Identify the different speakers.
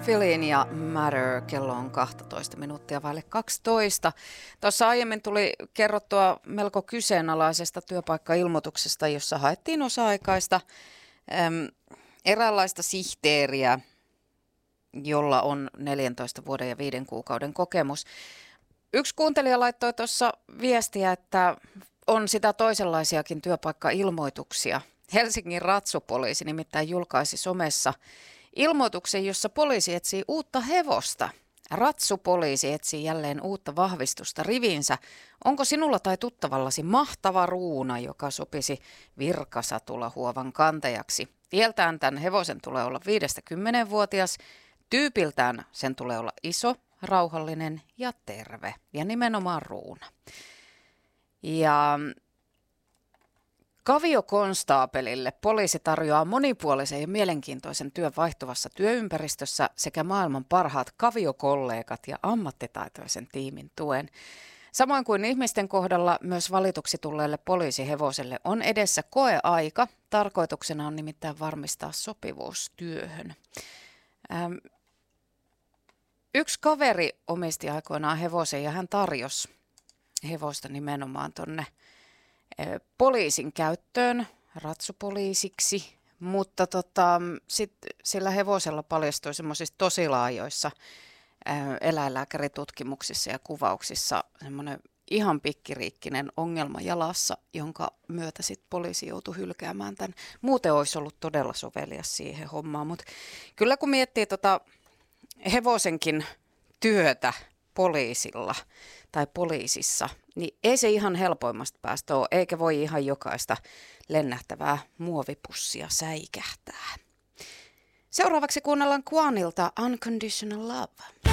Speaker 1: Philin ja Matter, kello on 12 minuuttia vaille 12. Tuossa aiemmin tuli kerrottua melko kyseenalaisesta työpaikkailmoituksesta, jossa haettiin osa-aikaista eräänlaista sihteeriä, jolla on 14 vuoden ja 5 kuukauden kokemus. Yksi kuuntelija laittoi tuossa viestiä, että on sitä toisenlaisiakin työpaikkailmoituksia. Helsingin ratsupoliisi nimittäin julkaisi somessa ilmoituksen, jossa poliisi etsii uutta hevosta. Ratsupoliisi etsii jälleen uutta vahvistusta riviinsä. Onko sinulla tai tuttavallasi mahtava ruuna, joka sopisi Virkasatula-huovan kantajaksi? Iältään tämän hevosen tulee olla 5-10-vuotias. Tyypiltään sen tulee olla iso, rauhallinen ja terve. Ja nimenomaan ruuna. Ja kaviokonstaapelille poliisi tarjoaa monipuolisen ja mielenkiintoisen työn vaihtuvassa työympäristössä sekä maailman parhaat kaviokollegat ja ammattitaitoisen tiimin tuen. Samoin kuin ihmisten kohdalla myös valituksi tulleelle poliisihevoselle on edessä koeaika. Tarkoituksena on nimittäin varmistaa sopivuus työhön. Yksi kaveri omisti aikoinaan hevosen ja hän tarjosi hevosta nimenomaan tuonne poliisin käyttöön, ratsupoliisiksi, mutta sitten sillä hevosella paljastui semmoisissa tosilaajoissa eläinlääkäritutkimuksissa ja kuvauksissa semmoinen ihan pikkiriikkinen ongelma jalassa, jonka myötä sitten poliisi joutui hylkäämään tämän. Muuten olisi ollut todella sovelias siihen hommaan, mutta kyllä kun miettii hevosenkin työtä poliisilla tai poliisissa, niin ei se ihan helpoimmasta päästä ole, eikä voi ihan jokaista lennähtävää muovipussia säikähtää. Seuraavaksi kuunnellaan Quanilta Unconditional Love.